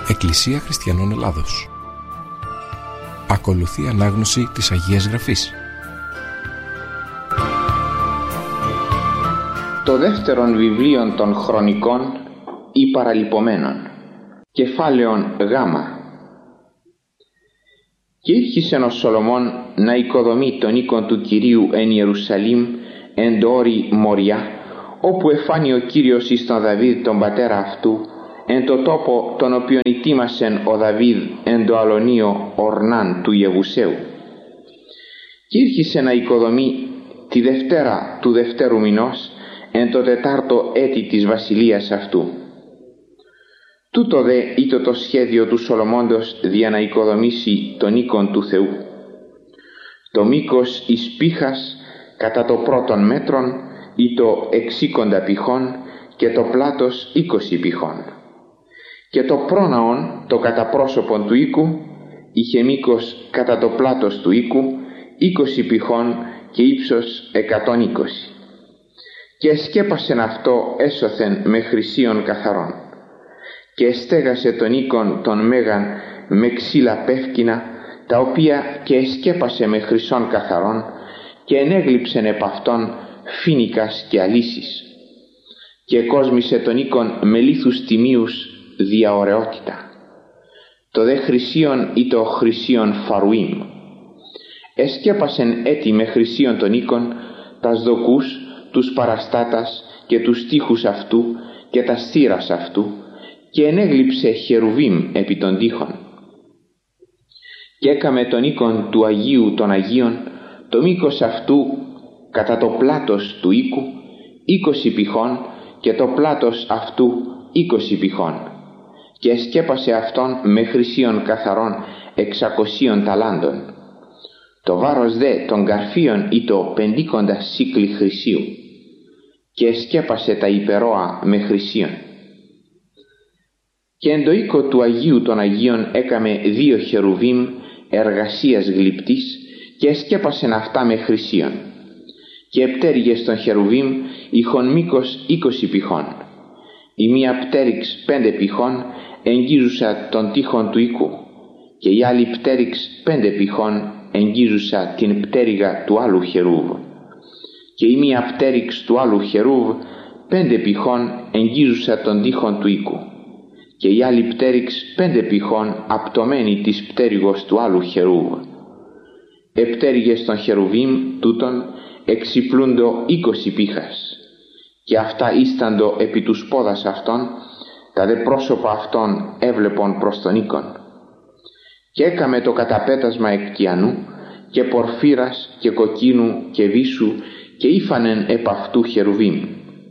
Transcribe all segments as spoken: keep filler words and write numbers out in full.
Εκκλησία Χριστιανών Ελλάδος. Ακολουθεί ανάγνωση της Αγίας Γραφής. Το δεύτερον βιβλίον των Χρονικών ή Παραλυπωμένων, κεφάλαιον Γ. Και ήρχισεν ο Σολομών να οικοδομεί τον οίκον του Κυρίου εν Ιερουσαλήμ εν το όρη Μοριά, όπου εφάνει ο Κύριος εις τον Δαβίδ τον πατέρα αυτού, εν το τόπο τον οποίον ετοίμασεν ο Δαβίδ εν το αλωνίο Ορνάν του Ιεβουσαίου. Και ήρχισε να οικοδομεί τη Δευτέρα του Δευτέρου μηνός εν το τετάρτο έτη της βασιλείας αυτού. Τούτο δε ήτο το σχέδιο του Σολομώντος δια να οικοδομήσει τον οίκον του Θεού. Το μήκος εις πύχας κατά το πρώτον μέτρον ήτο εξήκοντα πυχών και το πλάτος είκοσι πυχών. Και το πρόναον το κατά πρόσωπον του οίκου είχε μήκος κατά το πλάτος του οίκου είκοσι πυχών και ύψος εκατόν είκοσι. Και εσκέπασεν αυτό έσωθεν με χρυσίων καθαρών. Και εστέγασε τον οίκον των μέγαν με ξύλα πεύκινα, τα οποία και εσκέπασε με χρυσών καθαρών, και ενέγλυψεν επ' αυτόν φοίνικας και αλύσης. Και εκόσμησε τον οίκον με λίθους τιμίους δια ωραιότητα. Το δε χρυσίον ή το χρυσίον φαρουίμ. Εσκέπασεν έτη με χρυσίον τον οίκον, τας δοκούς, τους παραστάτας και τους τοίχους αυτού και τα στήρας αυτού, και ενέγλυψε χερουβίμ επί των τοίχων. Και έκαμε τον οίκον του Αγίου των Αγίων, το μήκος αυτού κατά το πλάτος του οίκου είκοσι πυχών και το πλάτος αυτού είκοσι πυχών. Και εσκέπασε αυτόν με χρυσίων καθαρών εξακοσίων ταλάντων. Το βάρος δε των καρφίων ήτο πεντήκοντα σύκλι χρυσίου. Και εσκέπασε τα υπερόα με χρυσίων. Και εν το οίκο του Αγίου των Αγίων έκαμε δύο χερουβίμ εργασίας γλυπτής και εσκέπασεν αυτά με χρυσίων. Και επτέρυγες των χερουβίμ είχον μήκος είκοσι πυχών. Η μία πτέρυξ πέντε πυχών εγγίζουσα των τοίχων του οίκου, και η άλλη πτέρυξ πέντε πυχών εγγίζουσα την πτέρυγα του άλλου χερούβ, και η μία πτέρυξ του άλλου χερούβ πέντε πυχών εγγίζουσα των τοίχων του οίκου, και η άλλη πτέρυξ πέντε πυχών απτωμένη της πτέρυγος του άλλου χερούβ. Επτέρυγες των χερουβίμ τούτων εξυπλούντο είκοσι πύχας, και αυτά ίσταντο επί τους πόδας αυτών, τα δε πρόσωπα αυτών έβλεπον προς τον οίκον. Και έκαμε το καταπέτασμα εκτιανού και πορφύρας και κοκκίνου και βίσου και ήφανεν επ' αυτού χερουβίμ.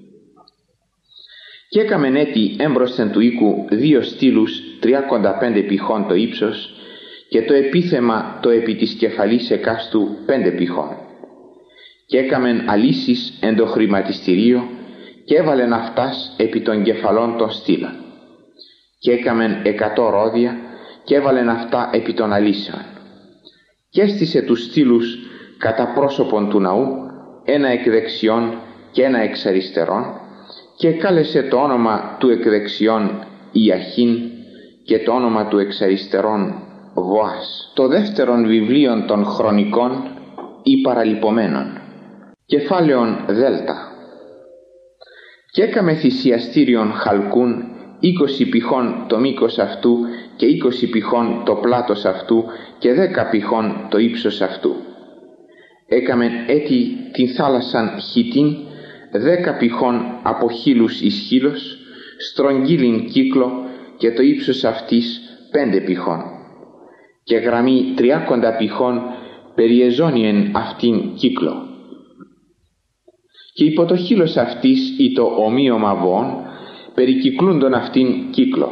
Και έκαμεν έτη έμπροσθεν του οίκου δύο στήλους τριάκοντα πέντε πυχών το ύψος, και το επίθεμα το επί της κεφαλής εκάστου πέντε πυχών. Και έκαμεν αλύσεις εν το χρηματιστηρίο και έβαλεν αυτάς επί των κεφαλών των στήλων. Και έκαμεν εκατό ρόδια και έβαλεν αυτά επί των αλύσεων. Και έστησε τους στήλους κατά πρόσωπον του ναού, ένα εκ δεξιών και ένα εξ αριστερών, και κάλεσε το όνομα του εκ δεξιών Ιαχίν και το όνομα του εξ αριστερών Βοάς. Το δεύτερον βιβλίον των Χρονικών ή Παραλυπωμένων, κεφάλαιον Δέλτα. Και έκαμε θυσιαστήριον χαλκούν είκοσι πυχών το μήκος αυτού και είκοσι πυχών το πλάτος αυτού και δέκα πυχών το ύψος αυτού. Έκαμεν έτη την θάλασσαν χιτήν δέκα πυχών από χείλους εις χείλος, στρογγύλιν κύκλο και το ύψος αυτής πέντε πυχών. Και γραμμή τριάκοντα πυχών περιεζώνιεν αυτήν κύκλο. Και υπό το χείλος αυτής ή το ομοίωμα βοών περικυκλούντον αυτήν κύκλο.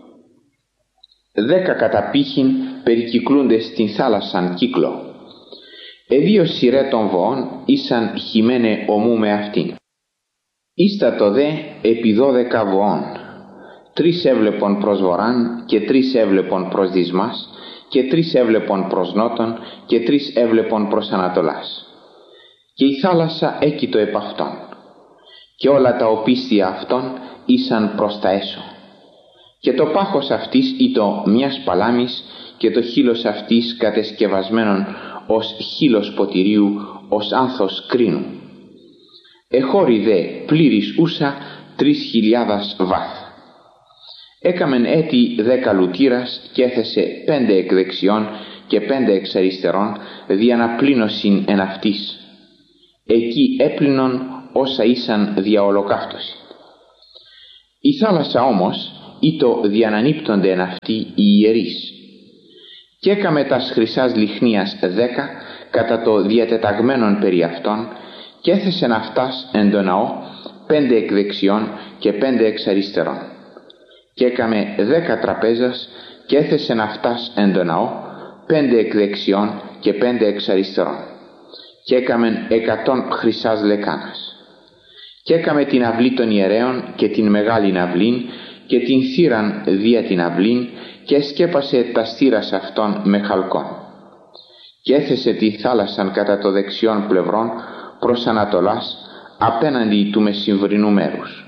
Δέκα καταπύχην περικυκλούνται στην θάλασσαν κύκλο. Εδύο σειρέ των βοών ήσαν χυμένε ομού με αυτήν. Ίστατο δε επί δώδεκα βοών. Τρεις έβλεπον προς βορράν και τρεις έβλεπον προς δυσμάς και τρεις έβλεπον προς νότον και τρεις έβλεπον προς ανατολάς. Και η θάλασσα έκειτο επ' αυτόν, και όλα τα οπίστια αυτών ήσαν προς τα έσω. Και το πάχος αυτής ήτο μιας παλάμης και το χείλος αυτής κατεσκευασμένον ως χείλος ποτηρίου, ως άνθος κρίνου. Εχώρη δε πλήρης ούσα τρεις χιλιάδας βάθ. Έκαμεν έτη δέκα λουτήρας και έθεσε πέντε εκ δεξιών και πέντε εξ αριστερών δια να πλήνωσιν εν αυτής. Εκεί έπλυνον όσα ήσαν δια ολοκαύτωση. Η θάλασσα όμως ήτο διανανύπτονται εν αυτή οι ιερείς. Και έκαμε τας χρυσάς λιχνίας δέκα κατά το διατεταγμένον περί αυτών και έθεσεν αυτάς εν το ναό πέντε εκ δεξιών και πέντε εξ αριστερών. Και έκαμε δέκα τραπέζας και έθεσεν αυτάς εν το ναό πέντε εκ δεξιών και πέντε εξ αριστερών. Και έκαμεν εκατόν χρυσάς λεκάνας. Και έκαμε την αυλή των ιερέων και την μεγάλην αυλήν και την θύραν δια την αυλήν και έσκεπασε τα στήρας αυτών με χαλκόν. Και έθεσε τη θάλασσαν κατά το δεξιόν πλευρόν προς Ανατολάς απέναντι του μεσημβρινού μέρους.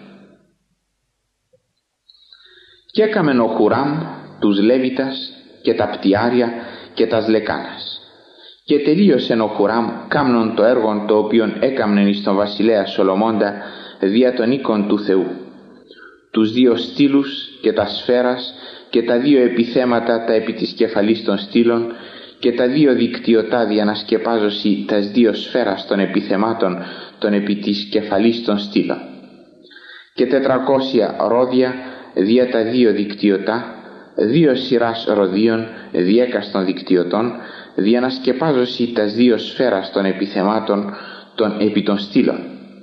Και έκαμεν ο Χουράμ τους Λέβητας και τα πτιάρια και τας λεκάνας. Και τελείωσεν ο Χουράμ κάμνον το έργον το οποίον έκαμνεν εις τον βασιλέα Σολομώντα δια των οίκων του Θεού. Τους δύο στήλους και τα σφαίρας και τα δύο επιθέματα τα επί της κεφαλής των στήλων και τα δύο δικτυωτά διανασκεπάζωση τας δύο σφαίρας των επιθεμάτων των επί της κεφαλής των στήλων. Και τετρακόσια ρόδια δια τα δύο δικτυωτά, δύο σειράς ροδίων διέκαστων δικτυωτών διανασκεπάζωση τας δύο σφαίρας των επιθεμάτων των επί των στήλων.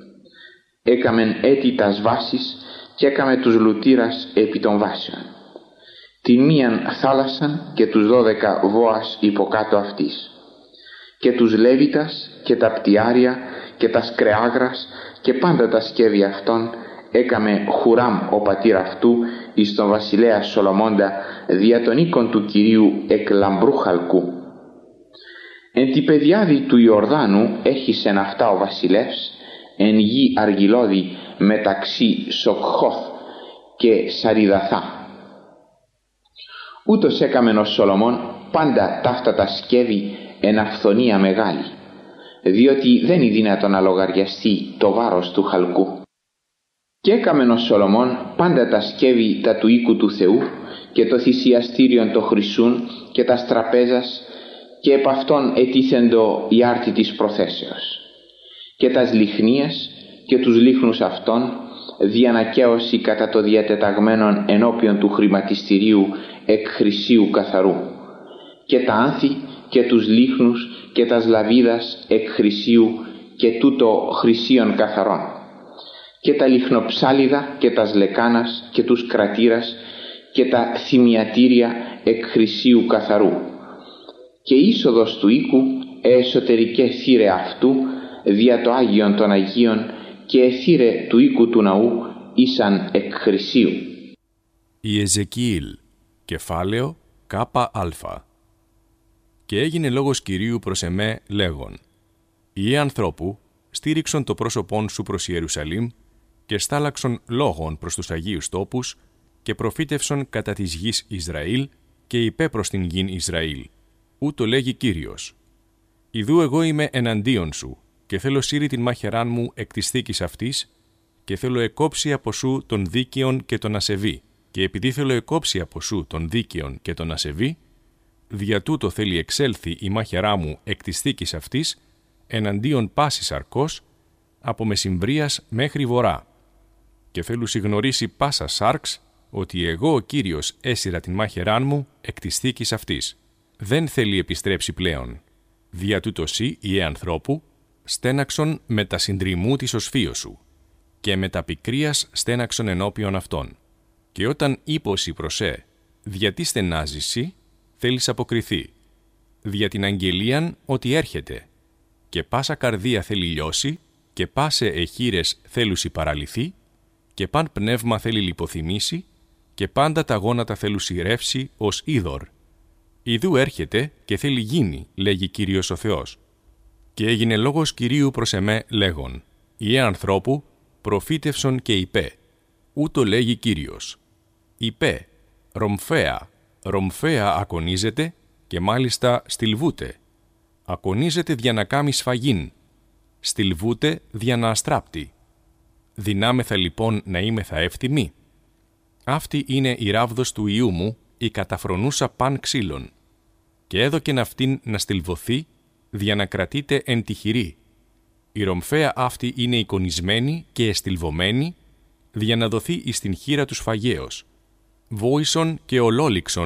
Έκαμεν έτη τας βάσεις και έκαμε τους λουτήρας επί των βάσεων. Την μίαν θάλασσαν και τους δώδεκα βόας υποκάτω αυτής. Και τους Λέβητας και τα πτιάρια και τα σκρεάγρας και πάντα τα σκεύη αυτών έκαμε Χουράμ ο πατήρ αυτού εις τον βασιλέα Σολομώντα δια των οίκων του Κυρίου εκ λαμπρού χαλκού. Εν τη πεδιάδη του Ιορδάνου έχησεν αυτά ο βασιλεύς εν γη αργυλώδη μεταξύ Σοκχώθ και Σαριδαθά. Ούτως έκαμεν ο Σολομών πάντα ταύτα τα σκεύη εν αυθονία μεγάλη, διότι δεν είναι δυνατόν να λογαριαστεί το βάρος του χαλκού. Και έκαμεν ο Σολομών πάντα τα σκεύη τα του οίκου του Θεού και το θυσιαστήριον το χρυσούν και τα τραπέζας και επ' αυτόν ετίθεντο η άρτη της προθέσεως. Και τας λιχνίες και τους λίχνους αυτών διανακαίωση κατά το διατεταγμένον ενώπιον του χρηματιστηρίου εκ χρυσίου καθαρού. Και τα άνθη και τους λίχνους και τας λαβίδας εκ χρυσίου και τούτο χρυσίων καθαρών. Και τα λιχνοψάλιδα και τας λεκάνας και τους κρατήρας και τα θυμιατήρια εκ χρυσίου καθαρού. Και είσοδος του οίκου εσωτερικέ θύρε αυτού δια το Άγιον των Αγίων και εθύρε του οίκου του ναού ήσαν εκ χρυσίου. Η Εζεκιήλ, κεφάλαιο ΚΑΠΑ Α. Και έγινε λόγος Κυρίου προς εμέ λέγον: «Ιε ανθρώπου, στήριξον το πρόσωπόν σου προς Ιερουσαλήμ και στάλαξον λόγων προς τους Αγίους τόπους και προφήτευσον κατά της γης Ισραήλ και υπέ προς την γην Ισραήλ. Ούτω λέγει Κύριος: Ιδού εγώ είμαι εναντίον σου και θέλω σύρει την μάχαιράν μου εκ της θήκης αυτής και θέλω εκόψει από σου τον δίκαιον και τον ασεβή. Και επειδή θέλω εκόψει από σου τον δίκαιον και τον ασεβή, δια τούτο θέλει εξέλθει η μάχαιρά μου εκ της θήκης αυτής εναντίον πάσης αρκός από μεσημβρίας μέχρι βορρά. Και θέλω συγνωρίσει πάσα σάρξ ότι εγώ ο Κύριος έσυρα την μάχαιράν μου εκ της θήκης αυτής. Δεν θέλει επιστρέψει πλέον. Δια τούτο σύ, ιε ανθρώπου, στέναξον με τα συντριμμού της οσφύο σου και με τα πικρίας στέναξον ενώπιον αυτών. Και όταν είπωσι προσέ, δια τι στενάζεις σύ, θέλεις αποκριθεί. Δια την αγγελίαν ότι έρχεται. Και πάσα καρδία θέλει λιώσει και πάσε εχείρες θέλουσι παραλυθεί και παν πνεύμα θέλει λιποθυμήσει και πάντα τα γόνατα θέλουσι ρεύσει ως είδωρ. Ιδού έρχεται και θέλει γίνει, λέγει Κύριος ο Θεός. Και έγινε λόγος Κυρίου προς εμέ λέγον: Ιε ανθρώπου, προφήτευσον και υπέ. Ούτω λέγει Κύριος: Υπέ, Ρομφαία, ρομφαία ακονίζεται και μάλιστα στυλβούται. Ακονίζεται δια να κάμει σφαγήν. Στυλβούται δια να αστράπτει. Δυνάμεθα λοιπόν να είμεθα εύθυμοι. Αυτή είναι η ράβδος του Υιού μου, η καταφρονούσα παν ξύλων. Και έδωκεν αυτήν να στυλβωθεί, δια να κρατείται εν τη χειρή. Η ρομφαία αυτή είναι εικονισμένη και εστυλβωμένη, δια να δοθεί εις την χείρα του σφαγέως. Βόησον και ολόληξον